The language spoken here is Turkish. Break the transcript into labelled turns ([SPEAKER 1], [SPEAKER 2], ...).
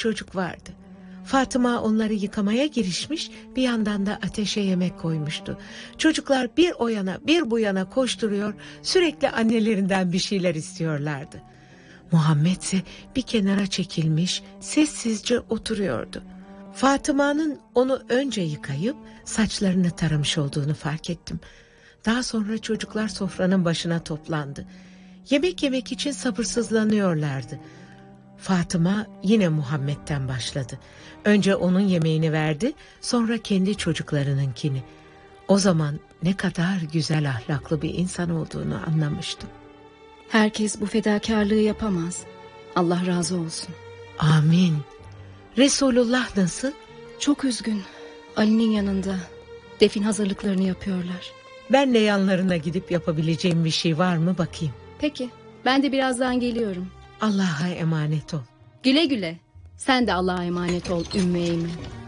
[SPEAKER 1] çocuk vardı. Fatıma onları yıkamaya girişmiş, bir yandan da ateşe yemek koymuştu. Çocuklar bir o yana bir bu yana koşturuyor, sürekli annelerinden bir şeyler istiyorlardı. Muhammed ise bir kenara çekilmiş, sessizce oturuyordu. Fatıma'nın onu önce yıkayıp saçlarını taramış olduğunu fark ettim. Daha sonra çocuklar sofranın başına toplandı. Yemek yemek için sabırsızlanıyorlardı. Fatıma yine Muhammed'den başladı. Önce onun yemeğini verdi, sonra kendi çocuklarınınkini. O zaman ne kadar güzel ahlaklı bir insan olduğunu anlamıştım.
[SPEAKER 2] Herkes bu fedakarlığı yapamaz. Allah razı olsun.
[SPEAKER 1] Amin. Resulullah nasıl?
[SPEAKER 2] Çok üzgün. Ali'nin yanında. Defin hazırlıklarını yapıyorlar.
[SPEAKER 1] Ben de yanlarına gidip yapabileceğim bir şey var mı bakayım.
[SPEAKER 2] Peki, ben de birazdan geliyorum.
[SPEAKER 1] Allah'a emanet ol.
[SPEAKER 2] Güle güle. Sen de Allah'a emanet ol Ümmü Eymen.